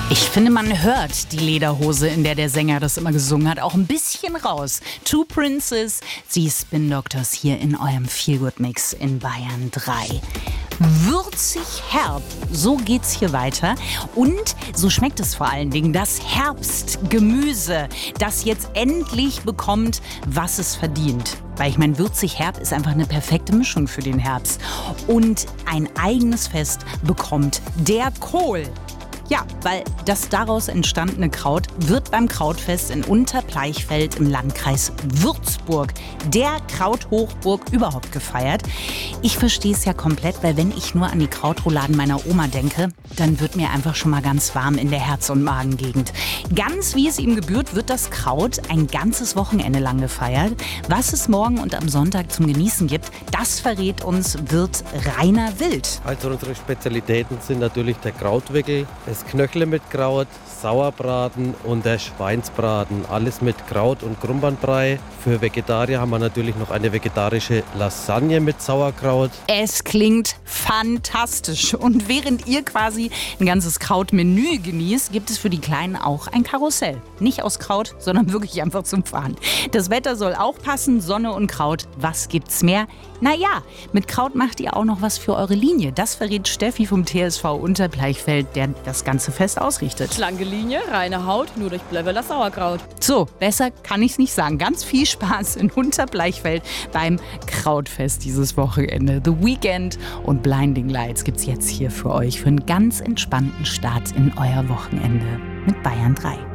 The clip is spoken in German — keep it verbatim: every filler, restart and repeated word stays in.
Ich finde, man hört die Lederhose, in der der Sänger das immer gesungen hat, auch ein bisschen raus. Two Princes, die Spin Doctors hier in eurem Feelgood-Mix in Bayern drei. Würzig herb, so geht's hier weiter. Und so schmeckt es vor allen Dingen, das Herbstgemüse, das jetzt endlich bekommt, was es verdient. Weil ich meine, würzig herb ist einfach eine perfekte Mischung für den Herbst. Und ein eigenes Fest bekommt der Kohl. Ja, weil das daraus entstandene Kraut wird beim Krautfest in Unterbleichfeld im Landkreis Würzburg, der Krauthochburg, überhaupt gefeiert. Ich verstehe es ja komplett, weil wenn ich nur an die Krautrouladen meiner Oma denke, dann wird mir einfach schon mal ganz warm in der Herz- und Magengegend. Ganz wie es ihm gebührt, wird das Kraut ein ganzes Wochenende lang gefeiert. Was es morgen und am Sonntag zum Genießen gibt, das verrät uns Wirt Rainer Wild. Also unsere Spezialitäten sind natürlich der Krautwickel, das Knöchle mit Kraut, Sauerbraten und der Schweinsbraten. Alles mit Kraut und Krumbernbrei. Für Vegetarier haben wir natürlich noch eine vegetarische Lasagne mit Sauerkraut. Es klingt fantastisch. Und während ihr quasi ein ganzes Krautmenü genießt, gibt es für die Kleinen auch ein Karussell. Nicht aus Kraut, sondern wirklich einfach zum Fahren. Das Wetter soll auch passen, Sonne und Kraut. Was gibt's mehr? Naja, mit Kraut macht ihr auch noch was für eure Linie. Das verrät Steffi vom T S V Unterbleichfeld, der das ganze Fest ausrichtet. Schlanke Linie, reine Haut, nur durch Bleveler Sauerkraut. So, besser kann ich's nicht sagen. Ganz viel Spaß in Unterbleichfeld beim Krautfest dieses Wochenende. The Weekend und Blinding Lights gibt's jetzt hier für euch für einen ganz entspannten Start in euer Wochenende mit Bayern drei.